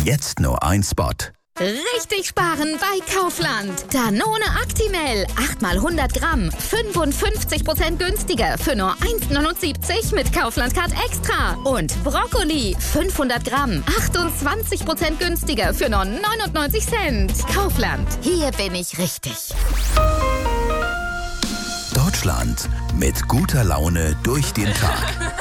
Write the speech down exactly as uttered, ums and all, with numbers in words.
Jetzt nur ein Spot. Richtig sparen bei Kaufland. Danone Actimel. acht mal hundert Gramm. fünfundfünfzig Prozent günstiger für nur eins Komma neunundsiebzig mit Kaufland Card Extra. Und Brokkoli. fünfhundert Gramm. achtundzwanzig Prozent günstiger für nur neunundneunzig Cent. Kaufland. Hier bin ich richtig. Deutschland mit guter Laune durch den Tag.